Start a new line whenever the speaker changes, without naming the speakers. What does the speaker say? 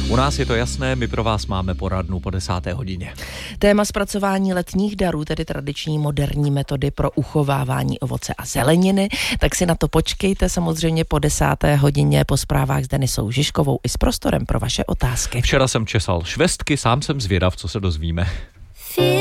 U nás je to jasné, my pro vás máme poradnu po 10. hodině.
Téma zpracování letních darů, tedy tradiční moderní metody pro uchovávání ovoce a zeleniny, tak si na to počkejte samozřejmě po 10. hodině po zprávách s Denisou Žižkovou i s prostorem pro vaše otázky.
Včera jsem česal švestky, sám jsem zvědav, co se dozvíme.